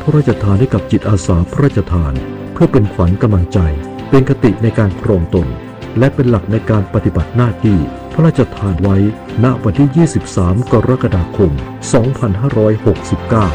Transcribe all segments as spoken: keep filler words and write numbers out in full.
พระราชทานให้กับจิตอาสาพระราชทานเพื่อเป็นขวัญกำลังใจเป็นคติในการครองตนและเป็นหลักในการปฏิบัติหน้าที่พระราชทานไว้ณวันที่ยี่สิบสามกรกฎาคมสองพันห้าร้อยหกสิบเก้า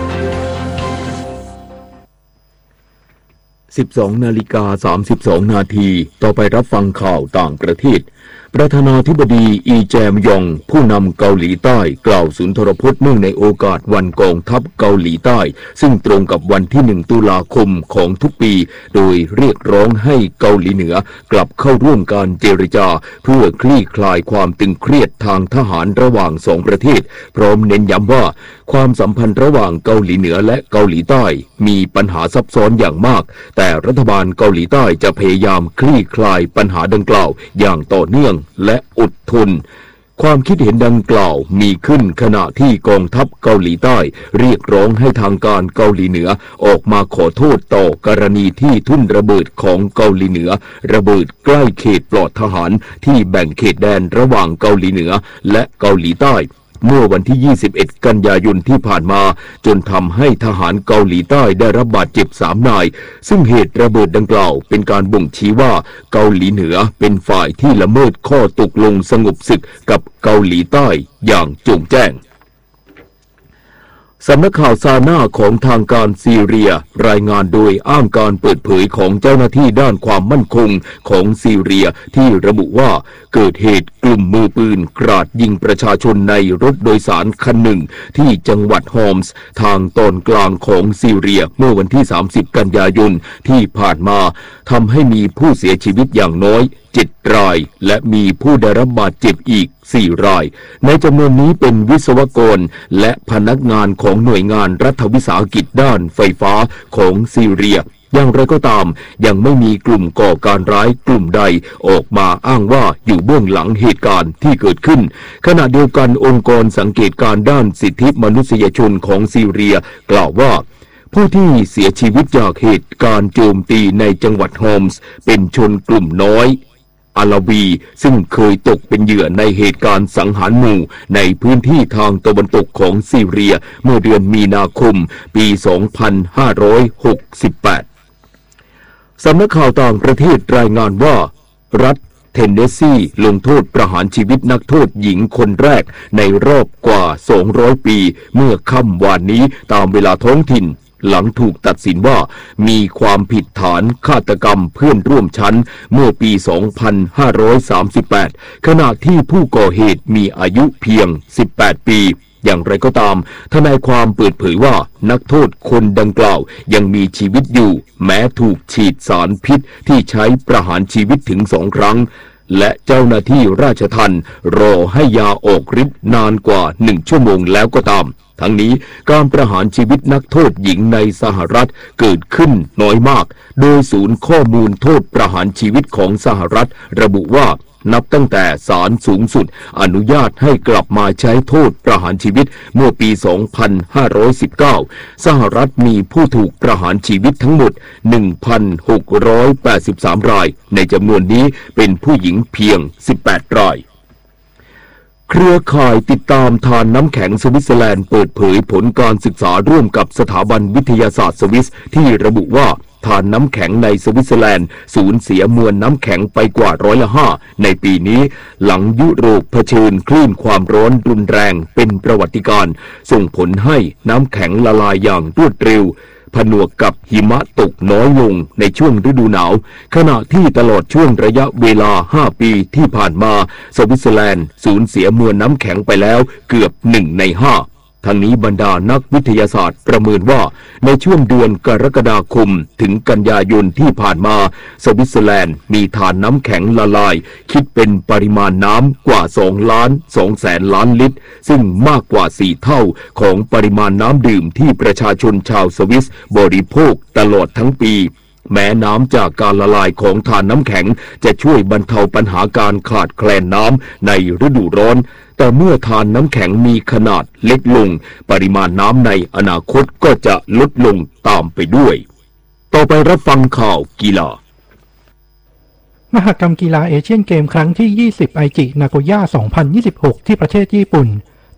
สิบสองนาฬิกาสามสิบสองนาทีต่อไปรับฟังข่าวต่างประเทศประธานาธิบดีอีแจมยองผู้นำเกาหลีใต้กล่าวสุนทรพจน์เนื่องในโอกาสวันกองทัพเกาหลีใต้ซึ่งตรงกับวันที่หนึ่งตุลาคมของทุกปีโดยเรียกร้องให้เกาหลีเหนือกลับเข้าร่วมการเจรจาเพื่อคลี่คลายความตึงเครียดทางทหารระหว่างสองประเทศพร้อมเน้นย้ำว่าความสัมพันธ์ระหว่างเกาหลีเหนือและเกาหลีใต้มีปัญหาซับซ้อนอย่างมากแต่รัฐบาลเกาหลีใต้จะพยายามคลี่คลายปัญหาดังกล่าวอย่างต่อเนื่องและอดทนความคิดเห็นดังกล่าวมีขึ้นขณะที่กองทัพเกาหลีใต้เรียกร้องให้ทางการเกาหลีเหนือออกมาขอโทษต่อกรณีที่ทุ่นระเบิดของเกาหลีเหนือระเบิดใกล้เขตปลอดทหารที่แบ่งเขตแดนระหว่างเกาหลีเหนือและเกาหลีใต้เมื่อวันที่ยี่สิบเอ็ดกันยายนที่ผ่านมาจนทำให้ทหารเกาหลีใต้ได้รับบาดเจ็บสามนายซึ่งเหตุระเบิดดังกล่าวเป็นการบ่งชี้ว่าเกาหลีเหนือเป็นฝ่ายที่ละเมิดข้อตกลงสงบศึกกับเกาหลีใต้อย่างโจ่งแจ้งสำนักข่าวซาน่าของทางการซีเรียรายงานโดยอ้างการเปิดเผยของเจ้าหน้าที่ด้านความมั่นคงของซีเรียที่ระบุว่าเกิดเหตุกลุ่มมือปืนกราดยิงประชาชนในรถโดยสารคันหนึ่งที่จังหวัดฮอมส์ทางตอนกลางของซีเรียเมื่อวันที่สามสิบกันยายนที่ผ่านมาทำให้มีผู้เสียชีวิตอย่างน้อยเจ็ดรายและมีผู้ได้รับบาดเจ็บอีกสี่รายในจำนวนนี้เป็นวิศวกรและพนักงานของหน่วยงานรัฐวิสาหกิจด้านไฟฟ้าของซีเรียอย่างไรก็ตามยังไม่มีกลุ่มก่อการร้ายกลุ่มใดออกมาอ้างว่าอยู่เบื้องหลังเหตุการณ์ที่เกิดขึ้นขณะเดียวกันองค์กรสังเกตการด้านสิทธิมนุษยชนของซีเรียกล่าวว่าผู้ที่เสียชีวิตจากเหตุการณ์โจมตีในจังหวัดฮอมส์เป็นชนกลุ่มน้อยอาลาวีซึ่งเคยตกเป็นเหยื่อในเหตุการณ์สังหารหมู่ในพื้นที่ทางตะวันตกของซีเรียเมื่อเดือนมีนาคมปีสองพันห้าร้อยหกสิบแปดสำนักข่าวต่างประเทศรายงานว่ารัฐเทนเนสซีลงโทษประหารชีวิตนักโทษหญิงคนแรกในรอบกว่าสองร้อยปีเมื่อค่ำวานนี้ตามเวลาท้องถิ่นหลังถูกตัดสินว่ามีความผิดฐานฆาตกรรมเพื่อนร่วมชั้นเมื่อปีสองพันห้าร้อยสามสิบแปดขณะที่ผู้ก่อเหตุมีอายุเพียงสิบแปดปีอย่างไรก็ตามทนายความเปิดเผยว่านักโทษคนดังกล่าวยังมีชีวิตอยู่แม้ถูกฉีดสารพิษที่ใช้ประหารชีวิตถึงสองครั้งและเจ้าหน้าที่ราชทัณฑ์รอให้ยาออกฤทธิ์นานกว่าหนึ่งชั่วโมงแล้วก็ตามทั้งนี้การประหารชีวิตนักโทษหญิงในสหรัฐเกิดขึ้นน้อยมากโดยศูนย์ข้อมูลโทษประหารชีวิตของสหรัฐระบุว่านับตั้งแต่ศาลสูงสุดอนุญาตให้กลับมาใช้โทษประหารชีวิตเมื่อปีสองพันห้าร้อยสิบเก้าสหรัฐมีผู้ถูกประหารชีวิตทั้งหมด หนึ่งพันหกร้อยแปดสิบสาม รายในจำนวนนี้เป็นผู้หญิงเพียงสิบแปดรายเครือข่ายติดตามทานน้ำแข็งสวิตเซอร์แลนด์เปิดเผยผลการศึกษาร่วมกับสถาบันวิทยาศาสตร์สวิสที่ระบุว่าทานน้ำแข็งในสวิตเซอร์แลนด์สูญเสียมวลน้ำแข็งไปกว่าร้อยละห้าในปีนี้หลังยุโรปเผชิญคลื่นความร้อนรุนแรงเป็นประวัติการณ์ส่งผลให้น้ำแข็งละลายอย่างรวดเร็วผนวกกับหิมะตกน้อยลงในช่วงฤดูหนาวขณะที่ตลอดช่วงระยะเวลาห้าปีที่ผ่านมาสวิตเซอร์แลนด์สูญเสียมวลน้ำแข็งไปแล้วเกือบหนึ่งในห้าทั้งนี้บรรดานักวิทยาศาสตร์ประเมินว่าในช่วงเดือนกรกฎาคมถึงกันยายนที่ผ่านมาสวิตเซอร์แลนด์มีฐานน้ำแข็งละลายคิดเป็นปริมาณน้ำกว่าสองล้านสองแสนล้านลิตรซึ่งมากกว่าสี่เท่าของปริมาณน้ำดื่มที่ประชาชนชาวสวิสบริโภคตลอดทั้งปีแม้น้ำจากการละลายของฐานน้ำแข็งจะช่วยบรรเทาปัญหาการขาดแคลนน้ำในฤดูร้อนแต่เมื่อฐานน้ำแข็งมีขนาดเล็กลงปริมาณน้ำในอนาคตก็จะลดลงตามไปด้วยต่อไปรับฟังข่าวกีฬามหกรรมกีฬาเอเชียนเกมครั้งที่ยี่สิบไอจินาโกย่าสองพันยี่สิบหกที่ประเทศญี่ปุ่น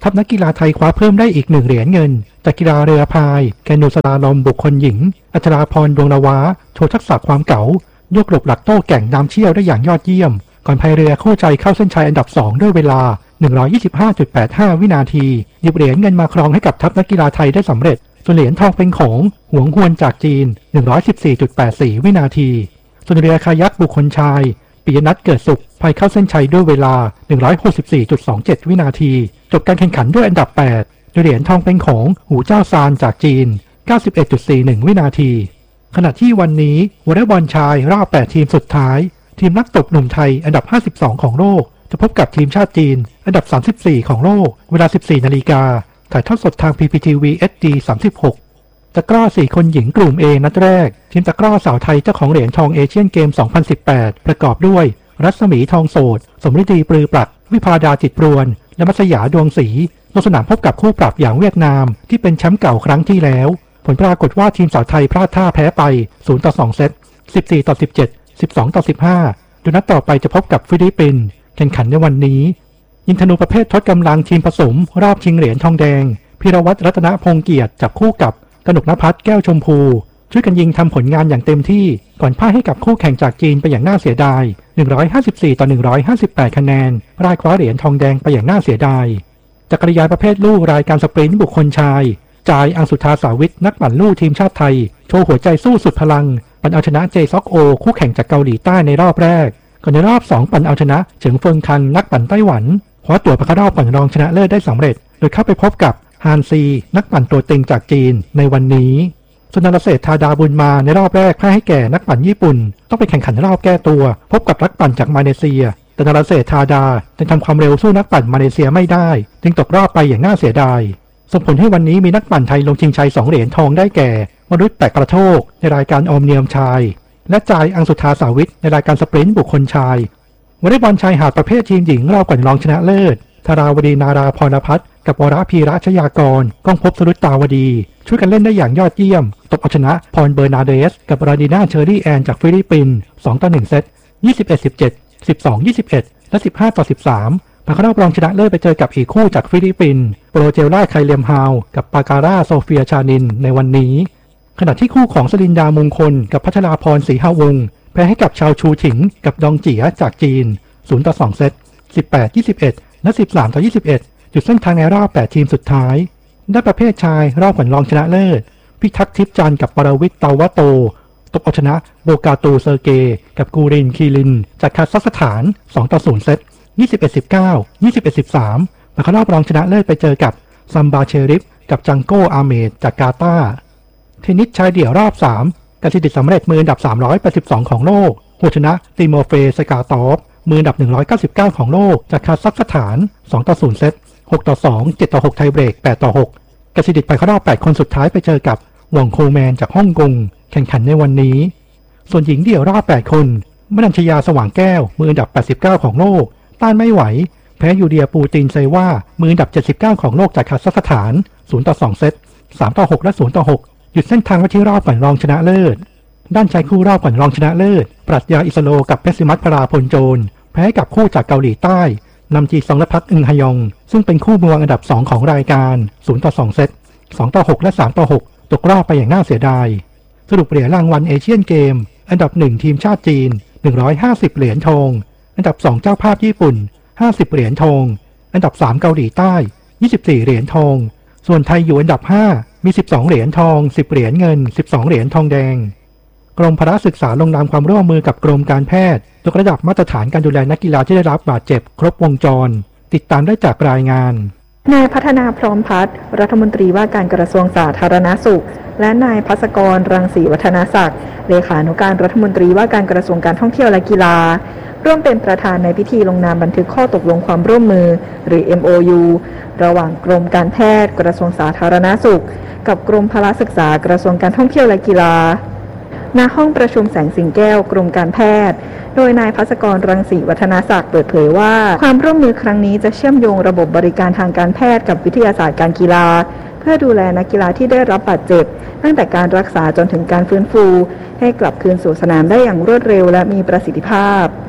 ทัพนักกีฬาไทยคว้าเพิ่มได้อีกหนึ่งเหรียญเงินจากกีฬาเรือพายแคนูสลาลอมบุคคลหญิงอัชราพรดวงละวาโชว์ทักษะความเก๋ายกหลบหลักโต้แก่งน้ำเชี่ยวได้อย่างยอดเยี่ยมก่อนพายเรือคู่ใจเข้าเส้นชัยอันดับสองด้วยเวลา หนึ่งร้อยยี่สิบห้าจุดแปดห้า วินาทีหยิบเหรียญเงินมาครองให้กับทัพนักกีฬาไทยได้สำเร็จส่วนเหรียญทองเป็นของหวงฮวนจากจีน หนึ่งร้อยสิบสี่จุดแปดสี่ วินาทีส่วนเรือคายักบุคคลชายปิยนัทเกิดสุขพายเข้าเส้นชัยด้วยเวลา หนึ่งร้อยหกสิบสี่จุดสองเจ็ด วินาทีจบการแข่งขันด้วยอันดับแปดโดยเหรียญทองเป็นของหูเจ้าซานจากจีน เก้าสิบเอ็ดจุดสี่หนึ่ง วินาทีขณะที่วันนี้วอลเลย์บอลชายรอบแปดทีมสุดท้ายทีมนักตบหนุ่มไทยอันดับห้าสิบสองของโลกจะพบกับทีมชาติจีนอันดับสามสิบสี่ของโลกเวลา สิบสี่ นาฬิกาถ่ายทอดสดทาง พี พี ที วี เอช ดี สามสิบหกตะกร้อสี่คนหญิงกลุ่ม A นัดแรกทีมตะกร้อสาวไทยเจ้าของเหรียญทองเอเชียนเกม สองพันสิบแปด ประกอบด้วยรัศมีทองโสดสมฤดีปรือปรักวิภาดาจิตปรวนและมัสยาดวงศรีลงสนามพบกับคู่ปรับอย่างเวียดนามที่เป็นแชมป์เก่าครั้งที่แล้วผลปรากฏว่าทีมสาวไทยพลาดท่าแพ้ไปศูนย์ต่อสองเซตสิบสี่ต่อสิบเจ็ด สิบสองต่อสิบห้าโดยนัดต่อไปจะพบกับฟิลิปปินส์แข่งขันในวันนี้ยิงธนูประเภททดกำลังทีมผสมรอบชิงเหรียญทองแดงพิรวัตรรัตนพงษ์เกียรติจับคู่กับกนกนภัสแก้วชมพูช่วยกันยิงทำผลงานอย่างเต็มที่ก่อนพ่ายให้กับคู่แข่งจากจีนไปอย่างน่าเสียดายหนึ่งร้อยห้าสิบสี่ต่อหนึ่งร้อยห้าสิบแปดคะแนนรายคว้าเหรียญทองแดงไปอย่างน่าเสียดายจักรยานประเภทลู่รายการสปรินต์บุคคลชายจายอังสุธาสาวิทนักปั่นลู่ทีมชาติไทยโชว์หัวใจสู้สุดพลังปั่นเอาชนะเจซอกโอคู่แข่งจากเกาหลีใต้ในรอบแรกก่อนในรอบสองปั่นเอาชนะเฉิงเฟิงคันนักปั่นไต้หวันคว้าตั๋วไปเข้ารอบปั่นรองชนะเลิศได้สำเร็จโดยเข้าไปพบกับฮานซีนักปั่นตัวเต็งจากจีนในวันนี้ส่วนนรเศรษฐาดาบุญมาในรอบแรกพ่ายให้แก่นักปั่นญี่ปุ่นต้องไปแข่งขันรอบแก้ตัวพบกับนักปั่นจากมาเลเซียแต่นรเศรษฐาดายังทำความเร็วสู้นักปั่นมาเลเซียไม่ได้จึงตกรอบไปอย่างน่าเสียดายส่งผลให้วันนี้มีนักปั่นไทยลงชิงชัยสองเหรียญทองได้แก่วรุษแปะกระโทกในรายการออมเนียมชายและจายอังสุธาสาวิทในรายการสปรินต์บุคคลชายวอลเลย์บอลชายหาดประเภททีมหญิงรอบก่อนรองชนะเลิศธาราวดีนาราพรพัฒน์กับวรพีระชยากรก้องภพสรุตตาวดีช่วยกันเล่นได้อย่างยอดเยี่ยมตบเอาชนะพรเบอร์นาเดสกับราดีนาเชอรี่แอนจากฟิลิปปินส์สองต่อหนึ่งเซตยี่สิบเอ็ด สิบเจ็ด สิบสอง ยี่สิบเอ็ดและสิบห้าต่อสิบสามผ่านเข้ารอบรองชนะเลิศไปเจอกับอีกคู่จากฟิลิปปินส์โปรเจล่าไคเลมฮาวกับปาการาโซเฟียชานินในวันนี้ขณะที่คู่ของสลินดามงคลกับพัชราพรศรีหาวงศ์แพ้ให้กับชาวชูฉิงกับดองเจี๋ยจากจีนศูนย์ต่อสองเซตสิบแปด ยี่สิบเอ็ดและสิบสามต่อยี่สิบเอ็ดจุดเส้นทางในรอบแปดทีมสุดท้ายด้านประเภทชายรอบก่อนรองชนะเลิศพิทักษ์ทิพย์จันทร์กับปรวิทย์เตาวะโตตบเอาชนะโบกาตูเซอร์เกกับกูรินคีรินจากคาซัคสถานสองต่อศูนย์เซตยี่สิบเอ็ด สิบเก้า ยี่สิบเอ็ด สิบสามผ่านเข้ารอบรองชนะเลิศไปเจอกับซัมบาเชริฟกับจังโกอาเมดจากกาตาร์เทนนิสชายเดี่ยวรอบสามการสิทธิ์สำเร็จมืออันดับสามร้อยแปดสิบสองของโลกหัวชนะติโมเฟสกาตอฟมืออันดับหนึ่งร้อยเก้าสิบเก้าของโลกจากคาซัคสถานสองต่อศูนย์เซตหกต่อสอง เจ็ดต่อหกไทยเบรกแปดต่อหกกสิดิตไปเข้ารอบแปดคนสุดท้ายไปเจอกับหว่องโคแมนจากฮ่องกงแข่งขันในวันนี้ส่วนหญิงเดี่ยวรอบแปดคนมนัญชยาสว่างแก้วมืออันดับแปดสิบเก้าของโลกต้านไม่ไหวแพ้ยูเดียปูตินเซว่ามืออันดับเจ็ดสิบเก้าของโลกจากคาซัคสถานศูนย์ต่อสองเซตสามต่อหกและศูนย์ต่อหกหยุดเส้นทางไว้ที่รอบก่อนรองชนะเลิศด้านชายคู่รอบก่อนรองชนะเลิศปรัชญาอิสโลกับเพชรสิมัตพราพลโจรแพ้กับคู่จากเกาหลีใต้นำจีซองและพักอึงฮยองซึ่งเป็นคู่มือวางอันดับสองของรายการศูนย์ต่อสองเซตสองต่อหกและสามต่อหกตกรอบไปอย่างน่าเสียดายสรุปเหรียญรางวัลเอเชียนเกมอันดับหนึ่งทีมชาติจีนหนึ่งร้อยห้าสิบเหรียญทองอันดับสองเจ้าภาพญี่ปุ่นห้าสิบเหรียญทองอันดับสามเกาหลีใต้ยี่สิบสี่เหรียญทองส่วนไทยอยู่อันดับห้ามีสิบสองเหรียญทองสิบเหรียญเงินสิบสองเหรียญทองแดงกรมพละศึกษาลงนามความร่วมมือกับกรมการแพทย์ยกระดับมาตรฐานการดูแลนักกีฬาที่ได้รับบาดเจ็บครบวงจรติดตามได้จากรายงานนายพัฒนาพร้อมพัฒน์รัฐมนตรีว่าการกระทรวงสาธารณสุขและนายภัสกรรังสีวัฒนศักดิ์เลขานุการรัฐมนตรีว่าการกระทรวงการท่องเที่ยวและกีฬาร่วมเป็นประธานในพิธีลงนามบันทึกข้อตกลงความร่วมมือหรือ เอ็ม โอ ยู ระหว่างกรมการแพทย์กระทรวงสาธารณสุขกับกรมพละศึกษากระทรวงการท่องเที่ยวและกีฬาณห้องประชุมแสงสิงแก้วกรมการแพทย์โดยนายภัสกรรังสีวัฒนศักดิ์เปิดเผยว่าความร่วมมือครั้งนี้จะเชื่อมโยงระบบบริการทางการแพทย์กับวิทยาศาสตร์การกีฬาเพื่อดูแลนักกีฬาที่ได้รับบาดเจ็บตั้งแต่การรักษาจนถึงการฟื้นฟูให้กลับคืนสู่สนามได้อย่างรวดเร็วและมีประสิทธิภาพ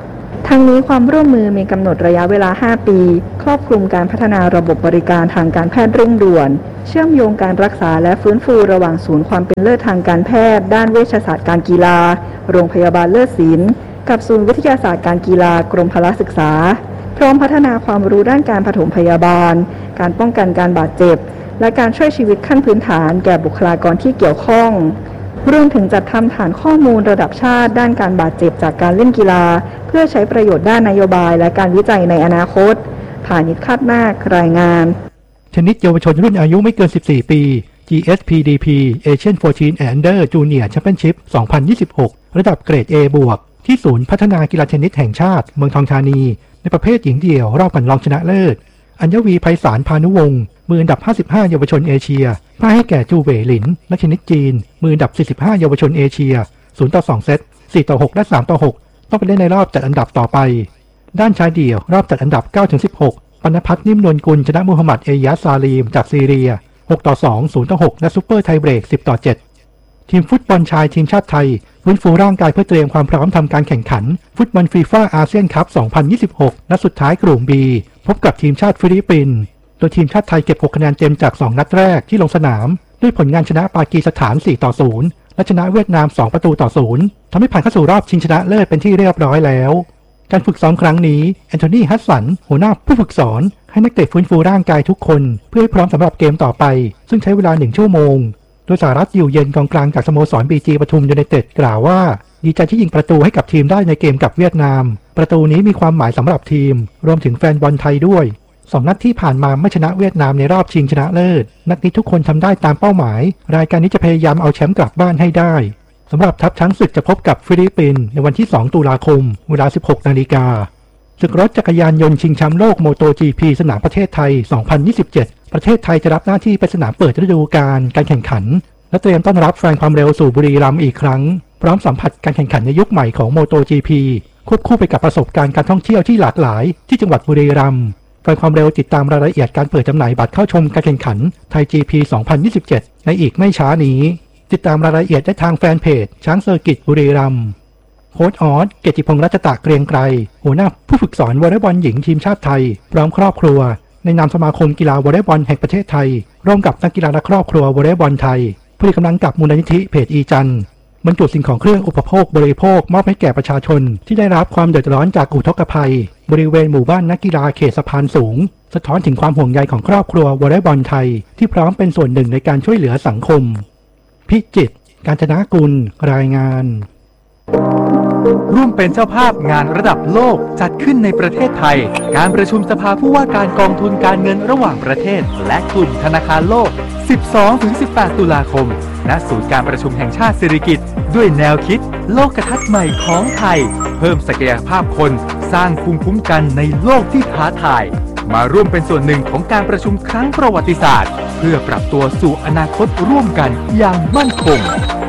ทั้งนี้ความร่วมมือมีกำหนดระยะเวลาห้าปีครอบคลุมการพัฒนาระบบบริการทางการแพทย์เร่งด่วนเชื่อมโยงการรักษาและฟื้นฟูระหว่างศูนย์ความเป็นเลิศทางการแพทย์ด้านเวชศาสตร์การกีฬาโรงพยาบาลเลิศศิลป์กับศูนย์วิทยาศาสตร์การกีฬากรมพละศึกษาพร้อมพัฒนาความรู้ด้านการปฐมพยาบาลการป้องกันการบาดเจ็บและการช่วยชีวิตขั้นพื้นฐานแก่บุคลากรที่เกี่ยวข้องรวมถึงจัดทำฐานข้อมูลระดับชาติด้านการบาดเจ็บจากการเล่นกีฬาเพื่อใช้ประโยชน์ด้านนโยบายและการวิจัยในอนาคตพานิช คาดนาครายงานเทนนิสเยาวชนรุ่นอายุไม่เกินสิบสี่ปี จี เอส พี ดี พี Asian สิบสี่ and Under Junior Championship สองพันยี่สิบหกระดับเกรด A บวกที่ศูนย์พัฒนากีฬาเทนนิสแห่งชาติเมืองทองธานีในประเภทหญิงเดี่ยวรอบก่อนรองชนะเลิศอัญวีไพศาลพานุวงศ์มืออันดับห้าสิบห้าเยาวชนเอเชียพ่ายให้แก่จูเว่ยหลินนักเทนนิสจีนมืออันดับสี่สิบห้าเยาวชนเอเชียศูนย์ต่อสองเซตสี่ต่อหกและสามต่อหกต้องไปเล่นในรอบจัดอันดับต่อไปด้านชายเดี่ยวรอบจัดอันดับเก้าถึงสิบหกปณพัฒน์นิ่มนวลกุลชนะมูฮัมหมัดเอยาซาลีมจากซีเรียหกต่อสอง ศูนย์ต่อหกและซุปเปอร์ไทเบรกสิบต่อเจ็ดทีมฟุตบอลชายทีมชาติไทยฟื้นฟูร่างกายเพื่อเตรียมความพร้อมทำการแข่งขันฟุตบอลฟีฟ่าอาเซียนคัพสองพันยี่สิบหกนัดสุดท้ายกลุ่ม B พบกับทีมชาติฟิลิปปินส์โดยทีมชาติไทยเก็บหกคะแนนเต็มจากสองนัดแรกที่ลงสนามด้วยผลงานชนะปากีสถานสี่ต่อศูนย์และชนะเวียดนามสองประตูต่อศูนย์ทำให้ผ่านเข้าสู่รอบชิงชนะเลิศเป็นที่เรียบร้อยแล้วการฝึกซ้อมครั้งนี้แอนโทนี ฮัสสันหัวหน้าผู้ฝึกสอนให้นักเตะฟื้นฟูร่างกายทุกคนเพื่อให้พร้อมสำหรับเกมต่อไปซึ่งใช้เวลาหนึ่งชั่วโมงโดยสหรัฐอยู่เย็นกองกลางจากสโมสร บี จี ปทุมยูไนเต็ดกล่าวว่าดีใจที่ยิงประตูให้กับทีมได้ในเกมกับเวียดนามประตูนี้มีความหมายสำหรับทีมรวมถึงแฟนบอลไทยด้วยสองนัดที่ผ่านมาไม่ชนะเวียดนามในรอบชิงชนะเลิศนัดนี้ทุกคนทำได้ตามเป้าหมายรายการนี้จะพยายามเอาแชมป์กลับบ้านให้ได้สำหรับทัพช้างศึกจะพบกับฟิลิปปินส์ในวันที่สองตุลาคมเวลา สิบหกนาฬิกาศึกรถจักรยานยนต์ชิงแชมป์โลกโมโต จี พี สนามประเทศไทยสองพันยี่สิบเจ็ดประเทศไทยจะรับหน้าที่เป็นสนามเปิดฤดูกาลการแข่งขันและเตรียมต้อนรับแฟนความเร็วสู่บุรีรัมย์อีกครั้งพร้อมสัมผัสการแข่งขันในยุคใหม่ของโมโต จี พี ควบคู่ไปกับประสบการณ์การท่องเที่ยวที่หลากหลายที่จังหวัดบุรีรัมย์แฟนความเร็วติดตามรายละเอียดการเปิดจำหน่ายบัตรเข้าชมการแข่งขันไทย จี พี สองพันยี่สิบเจ็ดในอีกไม่ช้านี้ติดตามรายละเอียดได้ทางแฟนเพจช้างเซอร์กิตบุรีรัมย์โค้ชออสเกียรติพงษ์รัชตะเกรียงไกรหัวหน้าผู้ฝึกสอนวอลเลย์บอลหญิงทีมชาติไทยพร้อมครอบครัวในนามสมาคมกีฬาวอลเลย์บอลแห่งประเทศไทยร่วมกับนักกีฬาและครอบครัววอลเลย์บอลไทยผู้กำลังกับมูลนิธิเพจอีจันบรรจุสิ่งของเครื่องอุปโภคบริโภคมอบให้แก่ประชาชนที่ได้รับความเดือดร้อนจากอุทกภัยบริเวณหมู่บ้านนักกีฬาเขตสะพานสูงสะท้อนถึงความห่วงใยของครอบครัววอลเลย์บอลไทยที่พร้อมเป็นส่วนหนึ่งในการช่วยเหลือสังคมพิจิตรกาญจนกุลรายงานร่วมเป็นเจ้าภาพงานระดับโลกจัดขึ้นในประเทศไทยการประชุมสภาผู้ว่าการกองทุนการเงินระหว่างประเทศและกลุ่มธนาคารโลก สิบสองถึงสิบแปด ตุลาคมณศูนย์การประชุมแห่งชาติสิริกิติ์ด้วยแนวคิดโลกทัศน์ใหม่ของไทยเพิ่มศักยภาพคนสร้างภูมิคุ้มกันในโลกที่ท้าทายมาร่วมเป็นส่วนหนึ่งของการประชุมครั้งประวัติศาสตร์เพื่อปรับตัวสู่อนาคตร่วมกันอย่างมั่นคง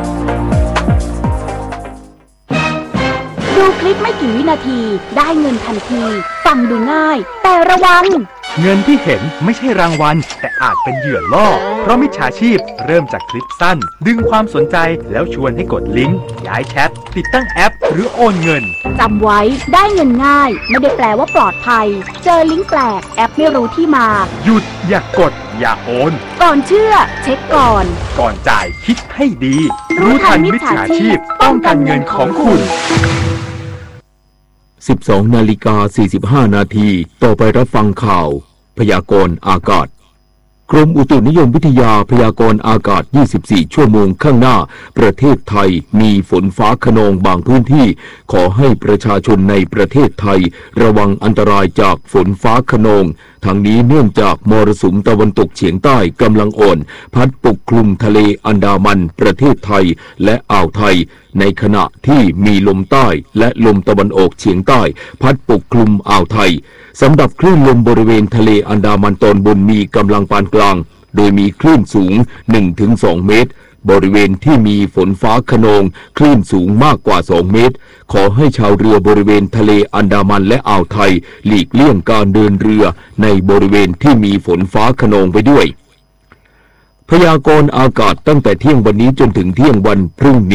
ดูคลิปไม่กี่วินาทีได้เงินทันทีฟังดูง่ายแต่ระวังเงินที่เห็นไม่ใช่รางวัลแต่อาจเป็นเหยื่อล่อเพราะมิจฉาชีพเริ่มจากคลิปสั้นดึงความสนใจแล้วชวนให้กดลิงก์ย้ายแชทติดตั้งแอปหรือโอนเงินจำไว้ได้เงินง่ายไม่ได้แปลว่าปลอดภัยเจอลิงก์แปลกแอปไม่รู้ที่มาหยุดอย่ากดอย่าโอนก่อนเชื่อเช็คก่อนก่อนจ่ายคิดให้ดีรู้ทันมิจฉาชีพป้องกันเงินของคุณสิบสองนาฬิกาสี่สิบห้านาทีต่อไปรับฟังข่าวพยากรณ์อากาศกรมอุตุนิยมวิทยาพยากรณ์อากาศยี่สิบสี่ชั่วโมงข้างหน้าประเทศไทยมีฝนฟ้าคะนองบางพื้นที่ขอให้ประชาชนในประเทศไทยระวังอันตรายจากฝนฟ้าคะนองทั้งนี้เนื่องจากมรสุมตะวันตกเฉียงใต้กำลังอ่อนพัดปกคลุมทะเลอันดามันประเทศไทยและอ่าวไทยในขณะที่มีลมใต้และลมตะวันออกเฉียงใต้พัดปกคลุมอ่าวไทยสำหรับคลื่นลมบริเวณทะเลอันดามันตอนบนมีกำลังปานกลางโดยมีคลื่นสูง หนึ่งถึงสอง เมตรบริเวณที่มีฝนฟ้าคะนองคลื่นสูงมากกว่าสองเมตรขอให้ชาวเรือบริเวณทะเลอันดามันและอ่าวไทยหลีกเลี่ยงการเดินเรือในบริเวณที่มีฝนฟ้าคะนองไปด้วยพยากรณ์อากาศตั้งแต่เที่ยงวันนี้จนถึงเที่ยงวันพรุ่งนี้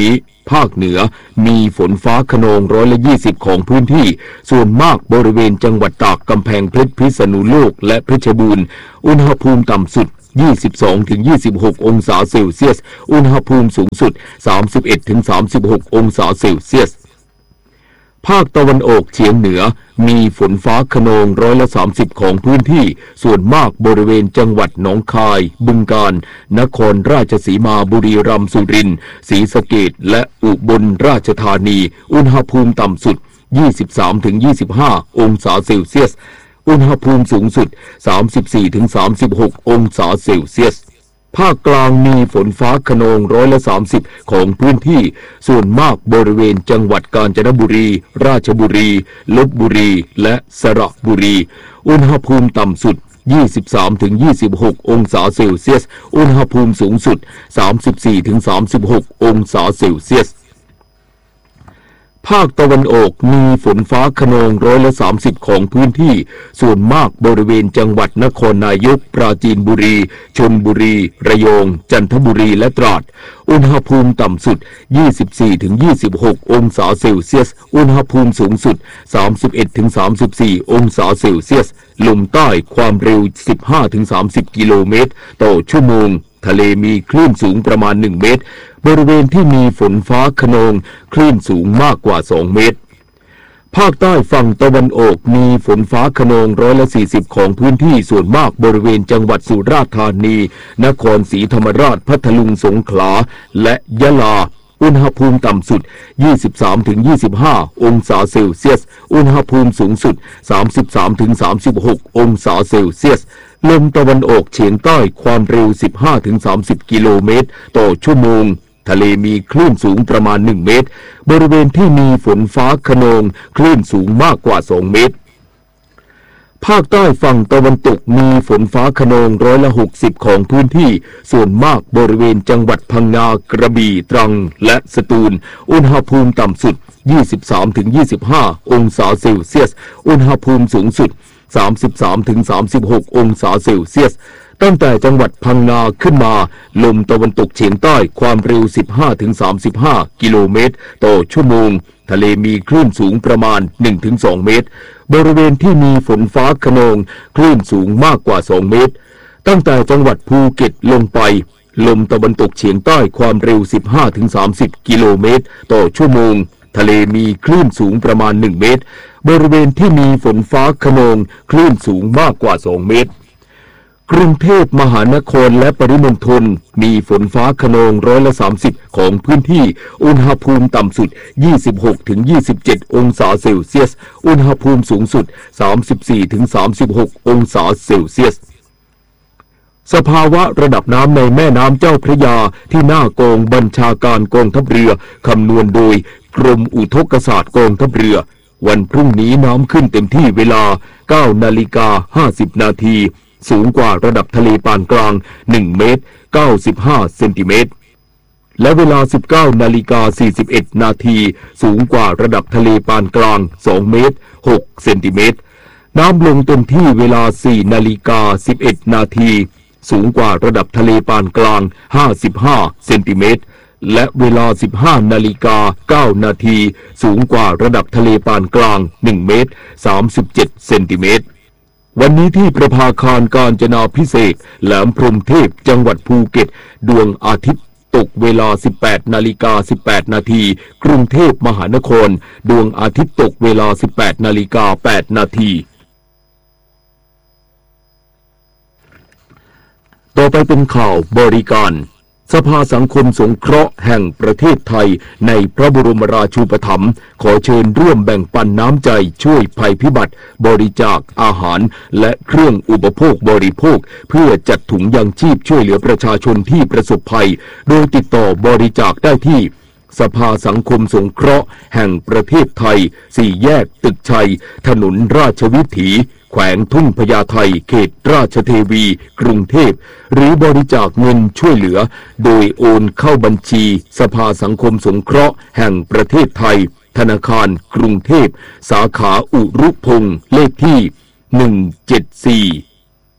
ภาคเหนือมีฝนฟ้าคะนองร้อยละยี่สิบของพื้นที่ส่วนมากบริเวณจังหวัดตากกำแพงเพชรพิษณุโลกและเพชรบูรณ์อุณหภูมิต่ำสุดยี่สิบสองถึงยี่สิบหก องศาเซลเซียสอุณหภูมิสูงสุดสามสิบเอ็ดถึงสามสิบหก องศาเซลเซียสภาคตะวันออกเฉียงเหนือมีฝนฟ้าคะนองร้อยละสามสิบของพื้นที่ส่วนมากบริเวณจังหวัดหนองคายบึงกาฬนครราชสีมาบุรีรัมย์สุรินทร์ศรีสะเกษและอุบลราชธานีอุณหภูมิต่ำสุดยี่สิบสามถึงยี่สิบห้า องศาเซลเซียสอุณหภูมิสูงสุดสามสิบสี่ถึงสามสิบหก องศาเซลเซียสภาคกลางมีฝนฟ้าคะนองร้อยละสามสิบของพื้นที่ส่วนมากบริเวณจังหวัดกาญจนบุรีราชบุรีลพบุรีและสระบุรีอุณหภูมิต่ำสุดยี่สิบสามถึงยี่สิบหก องศาเซลเซียสอุณหภูมิสูงสุดสามสิบสี่ถึงสามสิบหก องศาเซลเซียสภาคตะวันออกมีฝนฟ้าคะนองร้อยละสามสิบของพื้นที่ส่วนมากบริเวณจังหวัดนครนายกปราจีนบุรีชลบุรีระยองจันทบุรีและตราดอุณหภูมิต่ำสุดยี่สิบสี่ถึงยี่สิบหก องศาเซลเซียสอุณหภูมิสูงสุดสามสิบเอ็ดถึงสามสิบสี่ องศาเซลเซียสลมใต้ความเร็วสิบห้าถึงสามสิบ กิโลเมตรต่อชั่วโมงทะเลมีคลื่นสูงประมาณหนึ่งเมตรบริเวณที่มีฝนฟ้าคะนองคลื่นสูงมากกว่าสองเมตรภาคใต้ฝั่งตะวันออกมีฝนฟ้าคะนองร้อยละสี่สิบของพื้นที่ส่วนมากบริเวณจังหวัดสุราษฎร์ธานีนครศรีธรรมราชพัทลุงสงขลาและยะลาอุณหภูมิต่ำสุดยี่สิบสามถึงยี่สิบห้า องศาเซลเซียสอุณหภูมิสูงสุดสามสิบสามถึงสามสิบหก องศาเซลเซียสลมตะวันออกเฉียงใต้ความเร็วสิบห้าถึงสามสิบ กิโลเมตรต่อชั่วโมงทะเลมีคลื่นสูงประมาณหนึ่งเมตรบริเวณที่มีฝนฟ้าคะนองคลื่นสูงมากกว่าสองเมตรภาคใต้ฝั่งตะวันตกมีฝนฟ้าคะนองร้อยละหกสิบของพื้นที่ส่วนมากบริเวณจังหวัดพังงากระบี่ตรังและสตูลอุณหภูมิต่ำสุดยี่สิบสามถึงยี่สิบห้า องศาเซลเซียสอุณหภูมิสูงสุดสามสิบสามถึงสามสิบหก องศาเซลเซียสตั้งแต่จังหวัดพังงาขึ้นมาลมตะวันตกเฉียงใต้ความเร็วสิบห้าถึงสามสิบห้า กิโลเมตรต่อชั่วโมงทะเลมีคลื่นสูงประมาณ หนึ่งถึงสอง เมตรบริเวณที่มีฝนฟ้าคะนองคลื่นสูงมากกว่าสองเมตรตั้งแต่จังหวัดภูเก็ตลงไปลมตะวันตกเฉียงใต้ความเร็วสิบห้าถึงสามสิบ กิโลเมตรต่อชั่วโมงทะเลมีคลื่นสูงประมาณหนึ่งเมตรบริเวณที่มีฝนฟ้าคะนองคลื่นสูงมากกว่าสองเมตรกรุงเทพมหานครและปริมณฑลมีฝนฟ้าคะนองร้อยละสามสิบของพื้นที่อุณหภูมิต่ำสุดยี่สิบหกถึงยี่สิบเจ็ด องศาเซลเซียสอุณหภูมิสูงสุดสามสิบสี่ถึงสามสิบหก องศาเซลเซียสสภาวะระดับน้ำในแม่น้ำเจ้าพระยาที่หน้ากองบัญชาการกองทัพเรือคำนวณโดยกรมอุทกศาสตร์กองทัพเรือวันพรุ่งนี้น้ำขึ้นเต็มที่เวลา เก้านาฬิกาห้าสิบ นาทีสูงกว่าระดับทะเลปานกลางหนึ่งเมตรเก้าสิบห้าเซนติเมตรและเวลา สิบเก้านาฬิกาสี่สิบเอ็ด นาทีสูงกว่าระดับทะเลปานกลางสองเมตรหกเซนติเมตรน้ำลงเต็มที่เวลา สี่นาฬิกาสิบเอ็ด นาทีสูงกว่าระดับทะเลปานกลางห้าสิบห้าเซนติเมตรและเวลา สิบห้านาฬิกาเก้า นาทีสูงกว่าระดับทะเลปานกลางหนึ่งเมตรสามสิบเจ็ดเซนติเมตรวันนี้ที่ประภาคารกาญจนาภิเษกแหลมพรหมเทพจังหวัดภูเก็ตดวงอาทิตย์ตกเวลา สิบแปดนาฬิกาสิบแปด นาทีกรุงเทพมหานครดวงอาทิตย์ตกเวลา สิบแปดนาฬิกาแปด นาทีต่อไปเป็นข่าวบริการสภาสังคมสงเคราะห์แห่งประเทศไทยในพระบรมราชูปถัมภ์ขอเชิญร่วมแบ่งปันน้ำใจช่วยภัยพิบัติบริจาคอาหารและเครื่องอุปโภคบริโภคเพื่อจัดถุงยังชีพช่วยเหลือประชาชนที่ประสบภัยโดยติดต่อบริจาคได้ที่สภาสังคมสงเคราะห์แห่งประเทศไทยสี่แยกตึกชัยถนนราชวิถีแขวงทุ่งพญาไทเขตราชเทวีกรุงเทพหรือบริจาคเงินช่วยเหลือโดยโอนเข้าบัญชีสภาสังคมสงเคราะห์แห่งประเทศไทยธนาคารกรุงเทพสาขาอุรุพงษ์เลขที่หนึ่งเจ็ดสี่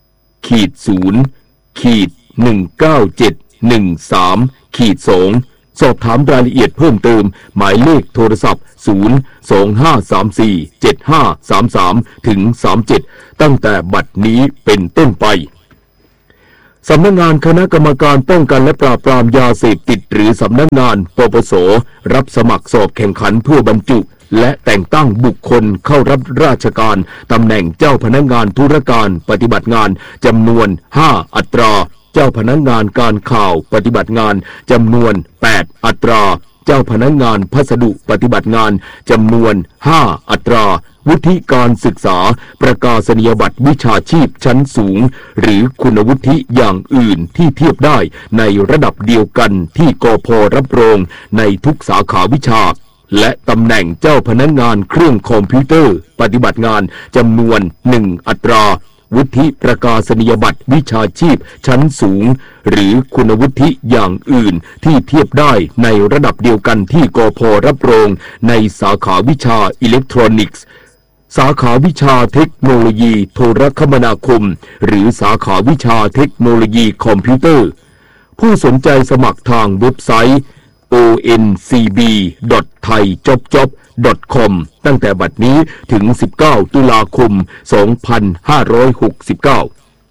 ขีดศูนย์ขีดหนึ่งเก้าเจ็ดหนึ่งสามขีดสองสอบถามรายละเอียดเพิ่มเติมหมายเลขโทรศัพท์ศูนย์ สอง ห้า สาม สี่ เจ็ด ห้า สาม สาม ถึง สามสิบเจ็ดตั้งแต่บัดนี้เป็นต้นไปสำนักงานคณะกรรมการป้องกันและปราบปรามยาเสพติดหรือสำนักงานปปส.รับสมัครสอบแข่งขันเพื่อบรรจุและแต่งตั้งบุคคลเข้ารับราชการตำแหน่งเจ้าพนักงานธุรการปฏิบัติงานจำนวนห้าอัตราเจ้าพนักงานการข่าวปฏิบัติงานจำนวนแปดอัตราเจ้าพนักงานพัสดุปฏิบัติงานจำนวนห้าอัตราวุฒิการศึกษาประกาศนียบัตรวิชาชีพชั้นสูงหรือคุณวุฒิอย่างอื่นที่เทียบได้ในระดับเดียวกันที่กพ.รับรองในทุกสาขาวิชาและตำแหน่งเจ้าพนักงานเครื่องคอมพิวเตอร์ปฏิบัติงานจำนวนหนึ่งอัตราวุฒิประกาศนียบัตรวิชาชีพชั้นสูงหรือคุณวุฒิอย่างอื่นที่เทียบได้ในระดับเดียวกันที่กพ.รับรองในสาขาวิชาอิเล็กทรอนิกส์สาขาวิชาเทคโนโลยีโทรคมนาคมหรือสาขาวิชาเทคโนโลยีคอมพิวเตอร์ผู้สนใจสมัครทางเว็บไซต์ โอ เอ็น ซี บี ดอท ไทย จ็อบ จ็อบ ดอท คอม ตั้งแต่บัดนี้ถึงสิบเก้าตุลาคมสองพันห้าร้อยหกสิบเก้า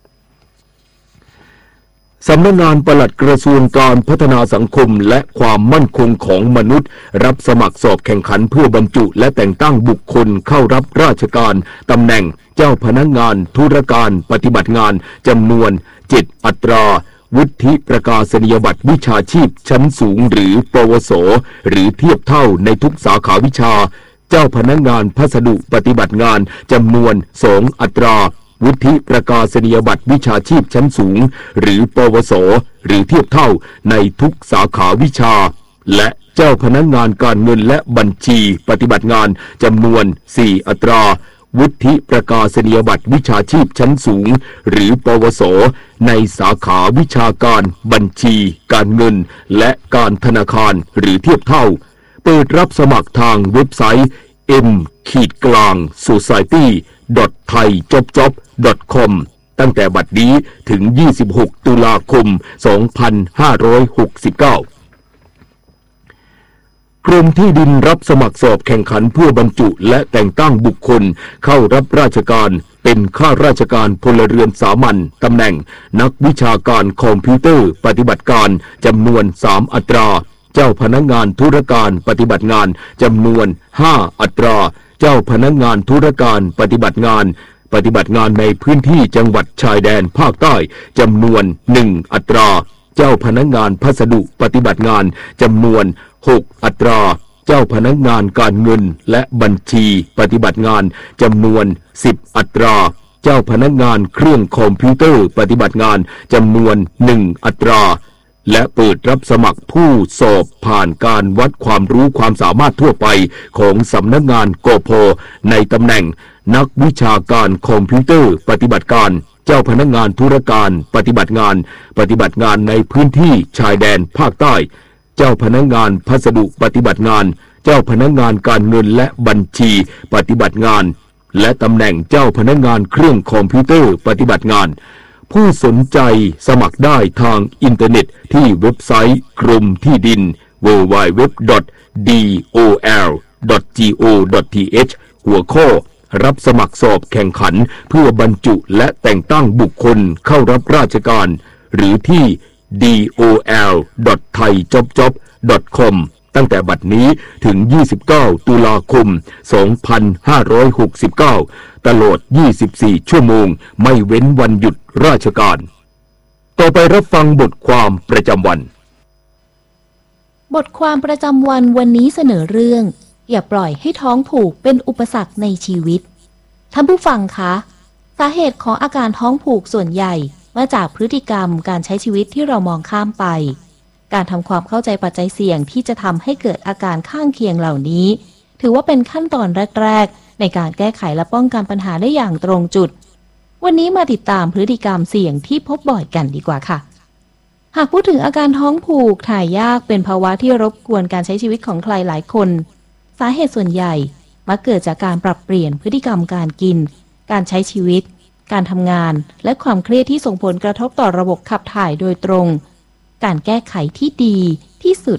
สำนักงานปลัดกระทรวงการพัฒนาสังคมและความมั่นคงของมนุษย์รับสมัครสอบแข่งขันเพื่อบรรจุและแต่งตั้งบุคคลเข้ารับราชการตำแหน่งเจ้าพนักงานธุรการปฏิบัติงานจำนวนเจ็ดอัตราวุฒิประกาศนียบัตรวิชาชีพชั้นสูงหรือปวสหรือเทียบเท่าในทุกสาขาวิชาเจ้าพนักงานพัสดุปฏิบัติงานจำนวนสองอัตราวุฒิประกาศนียบัตรวิชาชีพชั้นสูงหรือปวสหรือเทียบเท่าในทุกสาขาวิชาและเจ้าพนักงานการเงินและบัญชีปฏิบัติงานจำนวนสี่อัตราวุฒิประกาศนียบัตรวิชาชีพชั้นสูงหรือปวสในสาขาวิชาการบัญชีการเงินและการธนาคารหรือเทียบเท่าเปิดรับสมัครทางเว็บไซต์ เอ็ม กลาง โซไซตี้ ดอท ไทย จ็อบ จ็อบ ดอท คอม ตั้งแต่บัดนี้ถึงยี่สิบหกตุลาคมสองพันห้าร้อยหกสิบเก้ากรมที่ดินรับสมัครสอบแข่งขันเพื่อบรรจุและแต่งตั้งบุคคลเข้ารับราชการเป็นข้าราชการพลเรือนสามัญตำแหน่งนักวิชาการคอมพิวเตอร์ปฏิบัติการจำนวนสามอัตราเจ้าพนักงานธุรการปฏิบัติงานจำนวนห้าอัตราเจ้าพนักงานธุรการปฏิบัติงานปฏิบัติงานในพื้นที่จังหวัดชายแดนภาคใต้จำนวนหนึ่งอัตราเจ้าพนักงานพัสดุปฏิบัติงานจำนวนหกอัตราเจ้าพนักงานการเงินและบัญชีปฏิบัติงานจำนวนสิบอัตราเจ้าพนักงานเครื่องคอมพิวเตอร์ปฏิบัติงานจำนวนหนึ่งอัตราและเปิดรับสมัครผู้สอบผ่านการวัดความรู้ความสามารถทั่วไปของสำนักงานกพ.ในตำแหน่งนักวิชาการคอมพิวเตอร์ปฏิบัติการเจ้าพนักงานธุรการปฏิบัติงานปฏิบัติงานในพื้นที่ชายแดนภาคใต้เจ้าพนักงานพัสดุปฏิบัติงานเจ้าพนักงานการเงินและบัญชีปฏิบัติงานและตำแหน่งเจ้าพนักงานเครื่องคอมพิวเตอร์ปฏิบัติงานผู้สนใจสมัครได้ทางอินเทอร์เน็ตที่เว็บไซต์กรมที่ดิน ดับเบิลยู ดับเบิลยู ดับเบิลยู ดอท ดี โอ แอล ดอท จี โอ ดอท ที เอช หัวข้อรับสมัครสอบแข่งขันเพื่อบรรจุและแต่งตั้งบุคคลเข้ารับราชการหรือที่ ดี โอ แอล ดอท ไทย จ็อบ จ็อบ ดอท คอม ตั้งแต่บัดนี้ถึงยี่สิบเก้าตุลาคมสองพันห้าร้อยหกสิบเก้าตลอดยี่สิบสี่ชั่วโมงไม่เว้นวันหยุดราชการต่อไปรับฟังบทความประจำวันบทความประจำวันวันนี้เสนอเรื่องอย่าปล่อยให้ท้องผูกเป็นอุปสรรคในชีวิตท่านผู้ฟังคะสาเหตุของอาการท้องผูกส่วนใหญ่มาจากพฤติกรรมการใช้ชีวิตที่เรามองข้ามไปการทำความเข้าใจปัจจัยเสี่ยงที่จะทำให้เกิดอาการข้างเคียงเหล่านี้ถือว่าเป็นขั้นตอนแรกๆในการแก้ไขและป้องกันปัญหาได้อย่างตรงจุดวันนี้มาติดตามพฤติกรรมเสี่ยงที่พบบ่อยกันดีกว่าค่ะหากพูดถึงอาการท้องผูกถ่ายยากเป็นภาวะที่รบกวนการใช้ชีวิตของใครหลายคนสาเหตุส่วนใหญ่มักเกิดจากการปรับเปลี่ยนพฤติกรรมการกินการใช้ชีวิตการทำงานและความเครียดที่ส่งผลกระทบต่อระบบขับถ่ายโดยตรงการแก้ไขที่ดีที่สุด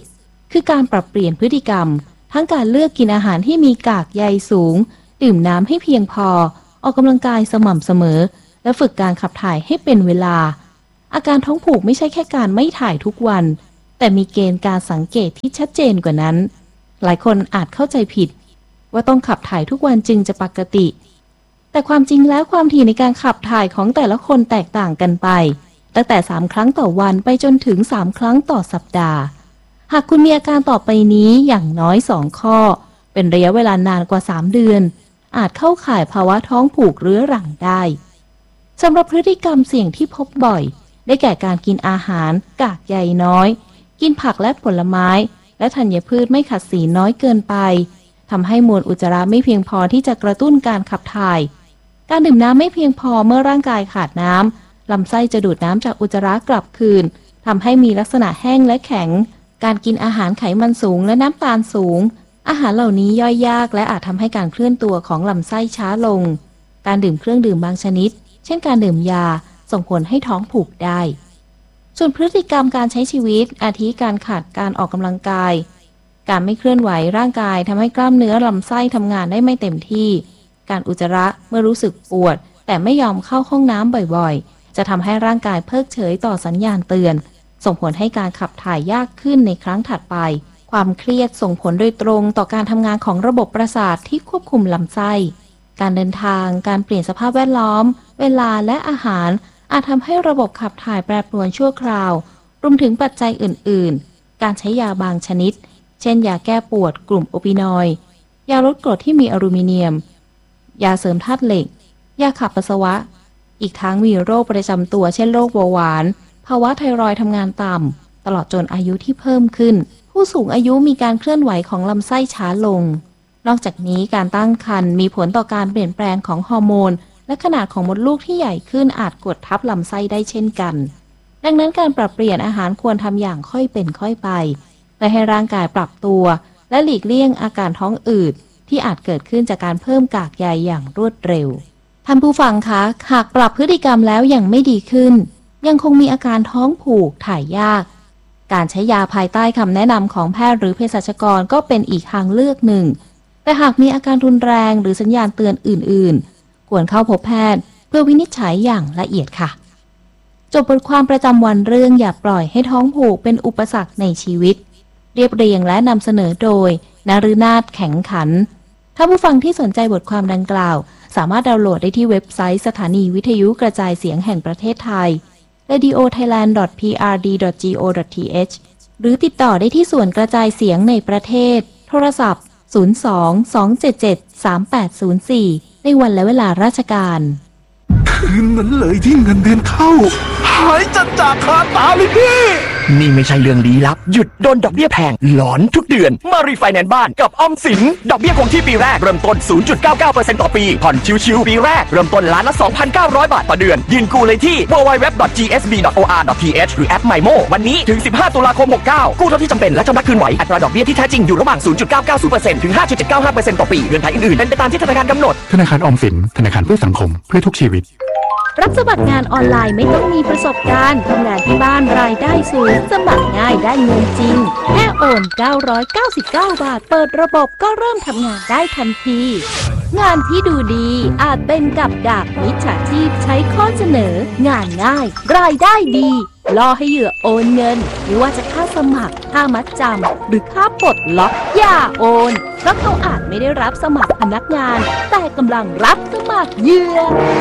คือการปรับเปลี่ยนพฤติกรรมทั้งการเลือกกินอาหารที่มีกากใยสูงดื่มน้ำให้เพียงพอออกกำลังกายสม่ำเสมอและฝึกการขับถ่ายให้เป็นเวลาอาการท้องผูกไม่ใช่แค่การไม่ถ่ายทุกวันแต่มีเกณฑ์การสังเกตที่ชัดเจนกว่านั้นหลายคนอาจเข้าใจผิดว่าต้องขับถ่ายทุกวันจึงจะปกติแต่ความจริงแล้วความถี่ในการขับถ่ายของแต่ละคนแตกต่างกันไปตั้งแต่สามครั้งต่อวันไปจนถึงสามครั้งต่อสัปดาห์หากคุณมีอาการต่อไปนี้อย่างน้อยสองข้อเป็นระยะเวลานานกว่าสามเดือนอาจเข้าข่ายภาวะท้องผูกเรื้อรังได้สำหรับพฤติกรรมเสี่ยงที่พบบ่อยได้แก่การกินอาหารกากใยน้อยกินผักและผลไม้และธัญพืชไม่ขัดสีน้อยเกินไปทำให้มวลอุจจาระไม่เพียงพอที่จะกระตุ้นการขับถ่ายการดื่มน้ำไม่เพียงพอเมื่อร่างกายขาดน้ำลำไส้จะดูดน้ำจากอุจจาระกลับคืนทำให้มีลักษณะแห้งและแข็งการกินอาหารไขมันสูงและน้ำตาลสูงอาหารเหล่านี้ย่อยยากและอาจทำให้การเคลื่อนตัวของลำไส้ช้าลงการดื่มเครื่องดื่มบางชนิดเช่นการดื่มยาส่งผลให้ท้องผูกได้ส่วนพฤติกรรมการใช้ชีวิตอาทิการขาดการออกกำลังกายการไม่เคลื่อนไหวร่างกายทำให้กล้ามเนื้อลำไส้ทำงานได้ไม่เต็มที่การอุจจาระเมื่อรู้สึกปวดแต่ไม่ยอมเข้าห้องน้ำบ่อยๆจะทำให้ร่างกายเพิกเฉยต่อสัญญาณเตือนส่งผลให้การขับถ่ายยากขึ้นในครั้งถัดไปความเครียดส่งผลโดยตรงต่อการทำงานของระบบประสาทที่ควบคุมลำไส้การเดินทางการเปลี่ยนสภาพแวดล้อมเวลาและอาหารอาจทำให้ระบบขับถ่ายแปรปรวนชั่วคราวรวมถึงปัจจัยอื่นๆการใช้ยาบางชนิดเช่นยาแก้ปวดกลุ่มโอปินอยด์ยาลดกรดที่มีอลูมิเนียมยาเสริมธาตุเหล็กยาขับปัสสาวะอีกทั้งมีโรคประจำตัวเช่นโรคเบาหวานภาวะไทรอยด์ทำงานต่ำตลอดจนอายุที่เพิ่มขึ้นผู้สูงอายุมีการเคลื่อนไหวของลำไส้ช้าลงนอกจากนี้การตั้งครรภ์มีผลต่อการเปลี่ยนแปลงของฮอร์โมนและขนาดของมดลูกที่ใหญ่ขึ้นอาจกดทับลำไส้ได้เช่นกันดังนั้นการปรับเปลี่ยนอาหารควรทำอย่างค่อยเป็นค่อยไปเพื่อให้ร่างกายปรับตัวและหลีกเลี่ยงอาการท้องอืดที่อาจเกิดขึ้นจากการเพิ่มกากใยอย่างรวดเร็วท่านผู้ฟังคะหากปรับพฤติกรรมแล้วยังไม่ดีขึ้นยังคงมีอาการท้องผูกถ่ายยากการใช้ยาภายใต้คำแนะนำของแพทย์หรือเภสัชกรก็เป็นอีกทางเลือกหนึ่งแต่หากมีอาการรุนแรงหรือสัญญาณเตือนอื่นๆควรเข้าพบแพทย์เพื่อวินิจฉัยอย่างละเอียดค่ะจบบทความประจำวันเรื่องอย่าปล่อยให้ท้องผูกเป็นอุปสรรคในชีวิตเรียบเรียงและนำเสนอโดยนฤนาถแข็งขันถ้าผู้ฟังที่สนใจบทความดังกล่าวสามารถดาวน์โหลดได้ที่เว็บไซต์สถานีวิทยุกระจายเสียงแห่งประเทศไทย เรดิโอไทยแลนด์ ดอท พี อาร์ ดี ดอท จี โอ ดอท ที เอช หรือติดต่อได้ที่ส่วนกระจายเสียงในประเทศโทรศัพท์ ศูนย์ สอง สอง เจ็ด เจ็ด สาม แปด ศูนย์ สี่ ในวันและเวลาราชการคืนนั้นเลยที่เงินเดือนเข้าหายจัดจากคาตาเลยพี่นี่ไม่ใช่เรื่องลี้ลับหยุดโดนดอกเบี้ยแพงหลอนทุกเดือนมารีไฟแนนซ์บ้านกับออมสินดอกเบี้ยคงที่ปีแรกเริ่มต้น ศูนย์จุดเก้าเก้าเปอร์เซ็นต์ ต่อปีผ่อนชิวๆปีแรกเริ่มต้นล้านละ สองพันเก้าร้อย บาทต่อเดือนยืนกู้เลยที่ ดับเบิลยู ดับเบิลยู ดับเบิลยู ดอท จี เอส บี ดอท โอ อาร์ ดอท ที เอช หรือแอป ไมโม วันนี้ถึงสิบห้าตุลาคมหกเก้ากู้เท่าที่จำเป็นและชำระคืนไหวอัตราดอกเบี้ยที่แท้จริงอยู่ระหว่าง ศูนย์จุดเก้าเก้าศูนย์เปอร์เซ็นต์ ถึง ห้าจุดเจ็ดเก้าห้าเปอร์เซ็นต์ ต่อปีเงื่อนไขอื่นๆเป็นไปตามที่ธนาคารกำหนดธนาคารออมสินธนาคารเพื่อสังคมเพื่อทุกชีวิตรับสมัครงานออนไลน์ไม่ต้องมีประสบการณ์ทำงานที่บ้านรายได้สูงสมัครง่ายได้เงินจริงแค่โอนเก้าร้อยเก้าสิบเก้าบาทเปิดระบบก็เริ่มทำงานได้ทันทีงานที่ดูดีอาจเป็นกับดักมิจฉาชีพใช้ข้อเสนองานง่ายรายได้ดีล่อให้เหยื่อโอนเงินไม่ว่าจะค่าสมัครค่ามัดจำหรือค่าปลดล็อกอย่าโอนเพราะเขาอาจไม่ได้รับสมัครพนักงานแต่กำลังรับสมัครเหยื่อ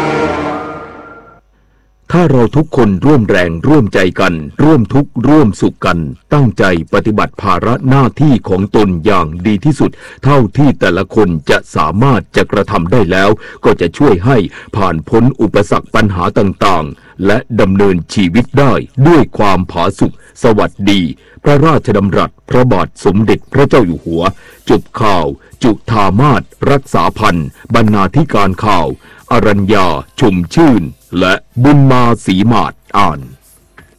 ถ้าเราทุกคนร่วมแรงร่วมใจกันร่วมทุกข์ร่วมสุขกันตั้งใจปฏิบัติภาระหน้าที่ของตนอย่างดีที่สุดเท่าที่แต่ละคนจะสามารถจะกระทำได้แล้วก็จะช่วยให้ผ่านพ้นอุปสรรคปัญหาต่างๆและดำเนินชีวิตได้ด้วยความผาสุกสวัสดีพระราชดำรัสพระบาทสมเด็จพระเจ้าอยู่หัวจบข่าวจุฑามาสรักษาพันธ์บรรณาธิการข่าวอรัญญาชมชื่นและบุญมาศรีมาศอ่าน